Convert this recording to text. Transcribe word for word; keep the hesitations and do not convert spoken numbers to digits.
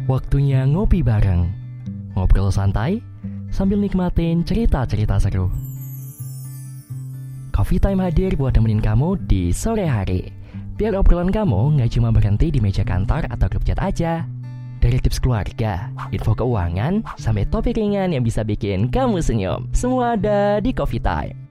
Waktunya ngopi bareng, ngobrol santai sambil nikmatin cerita-cerita seru. Coffee Time hadir buat nemenin kamu di sore hari, biar obrolan kamu gak cuma berhenti di meja kantor atau grup chat aja. Dari tips keluarga, info keuangan, sampai topik ringan yang bisa bikin kamu senyum, semua ada di Coffee Time.